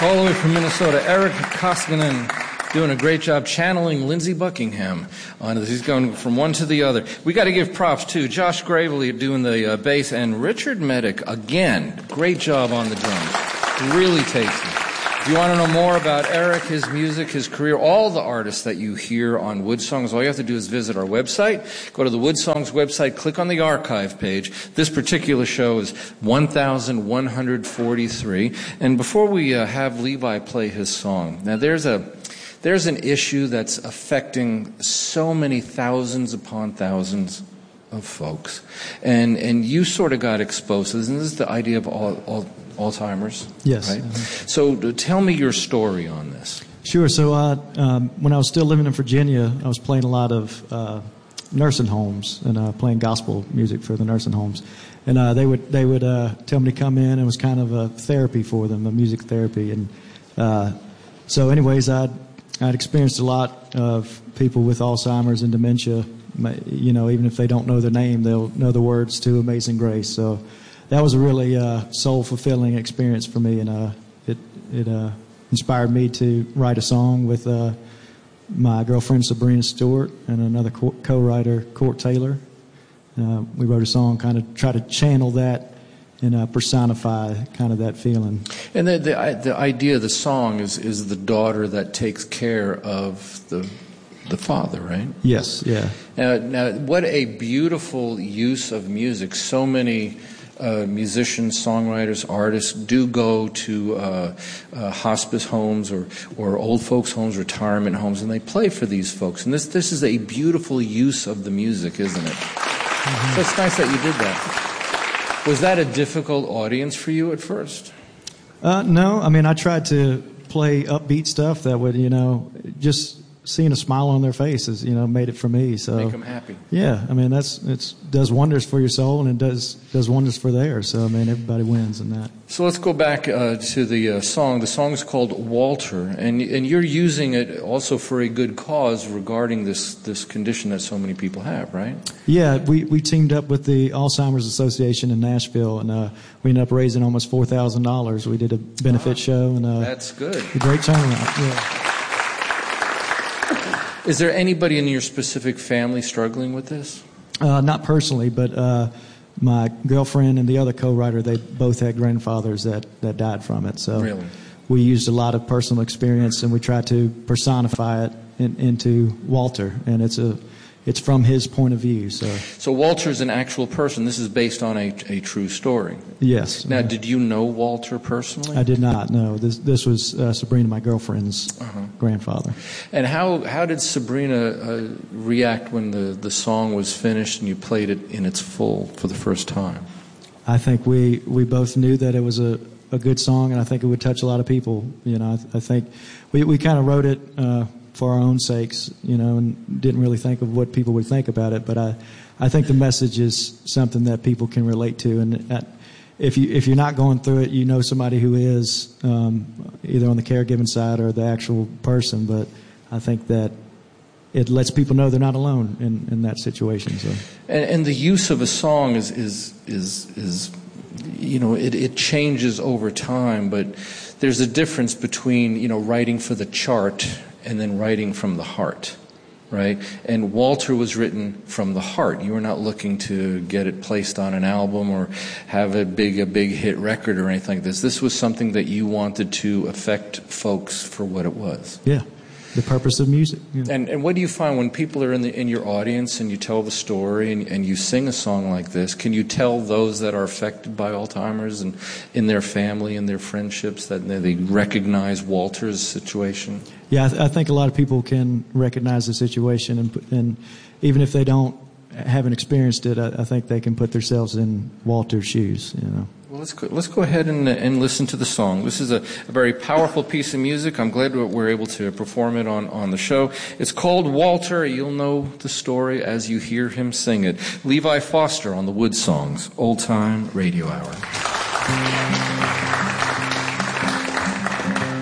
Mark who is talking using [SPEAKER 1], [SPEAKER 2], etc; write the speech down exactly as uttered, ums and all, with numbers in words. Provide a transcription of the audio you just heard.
[SPEAKER 1] All the way from Minnesota, Eric Koskinen, doing a great job channeling Lindsey Buckingham on this. He's going from one to the other. We got to give props to Josh Gravely doing the uh, bass, and Richard Medic again. Great job on the drums. Really takes it. If you want to know more about Eric, his music, his career, all the artists that you hear on Wood Songs, all you have to do is visit our website. Go to the Wood Songs website, click on the archive page. This particular show is one thousand one hundred forty-three. And before we uh, have Levi play his song, now there's a there's an issue that's affecting so many thousands upon thousands of folks. And and you sort of got exposed. Isn't this the idea of all, all Alzheimer's?
[SPEAKER 2] Yes.
[SPEAKER 1] Right? Mm-hmm. So uh, tell me your story on this.
[SPEAKER 2] Sure. So uh, um, when I was still living in Virginia, I was playing a lot of uh, nursing homes and uh, playing gospel music for the nursing homes. And uh, they would they would uh, tell me to come in. It was kind of a therapy for them, a music therapy. And uh, so anyways, I'd, I'd experienced a lot of people with Alzheimer's and dementia. You know, even if they don't know their name, they'll know the words to Amazing Grace. So that was a really uh, soul-fulfilling experience for me, and uh, it it uh, inspired me to write a song with uh, my girlfriend Sabrina Stewart and another co- co-writer, Court Taylor. Uh, we wrote a song, kind of try to channel that and uh, personify kind of that feeling.
[SPEAKER 1] And the, the the idea of the song is is the daughter that takes care of the the father, right?
[SPEAKER 2] Yes, yeah.
[SPEAKER 1] Now, now what a beautiful use of music. So many Uh, musicians, songwriters, artists do go to uh, uh, hospice homes or, or old folks' homes, retirement homes, and they play for these folks. And this this is a beautiful use of the music, isn't it? Mm-hmm. So it's nice that you did that. Was that a difficult audience for you at first?
[SPEAKER 2] Uh, no, I mean, I tried to play upbeat stuff that would, you know, just seeing a smile on their faces, you know, made it for me. So
[SPEAKER 1] make them happy.
[SPEAKER 2] Yeah, I mean that's it's does wonders for your soul, and it does does wonders for theirs. So I mean, everybody wins in that.
[SPEAKER 1] So let's go back uh, to the uh, song. The song is called Walter, and and you're using it also for a good cause regarding this this condition that so many people have, right?
[SPEAKER 2] Yeah, we we teamed up with the Alzheimer's Association in Nashville, and uh, we ended up raising almost four thousand dollars. We did a benefit
[SPEAKER 1] wow.
[SPEAKER 2] show, and uh,
[SPEAKER 1] that's good.
[SPEAKER 2] A great turnout. Yeah.
[SPEAKER 1] Is there anybody in your specific family struggling with this?
[SPEAKER 2] Uh, not personally, but uh, my girlfriend and the other co-writer, they both had grandfathers that, that died from it. So
[SPEAKER 1] really?
[SPEAKER 2] We used a lot of personal experience, and we tried to personify it in, into Walter, and it's a it's from his point of view. So
[SPEAKER 1] so Walter is an actual person. This is based on a, a true story.
[SPEAKER 2] Yes.
[SPEAKER 1] Now, did you know Walter personally?
[SPEAKER 2] I did not, no. This this was uh, Sabrina, my girlfriend's uh-huh. grandfather.
[SPEAKER 1] And how how did Sabrina uh, react when the, the song was finished and you played it in its full for the first time?
[SPEAKER 2] I think we, we both knew that it was a, a good song, and I think it would touch a lot of people. You know, I, I think we, we kind of wrote it uh, for our own sakes, you know, and didn't really think of what people would think about it. But I, I think the message is something that people can relate to, and that if you if you're not going through it, you know somebody who is, um, either on the caregiving side or the actual person. But I think that it lets people know they're not alone in, in that situation. So,
[SPEAKER 1] and, and the use of a song is is is is, you know, it, it changes over time. But there's a difference between, you know, writing for the chart and then writing from the heart, right? And Walter was written from the heart. You were not looking to get it placed on an album or have a big a big hit record or anything like this. This was something that you wanted to affect folks for what it was.
[SPEAKER 2] Yeah, the purpose of music. Yeah.
[SPEAKER 1] And and what do you find when people are in the in your audience and you tell the story and, and you sing a song like this? Can you tell those that are affected by Alzheimer's and in their family and their friendships that they recognize Walter's situation?
[SPEAKER 2] Yeah, I, th- I think a lot of people can recognize the situation, and, and even if they don't haven't experienced it, I, I think they can put themselves in Walter's shoes. You know.
[SPEAKER 1] Well, let's go, let's go ahead and, and listen to the song. This is a, a very powerful piece of music. I'm glad we're able to perform it on, on the show. It's called Walter. You'll know the story as you hear him sing it. Levi Foster on the Wood Songs Old Time Radio Hour.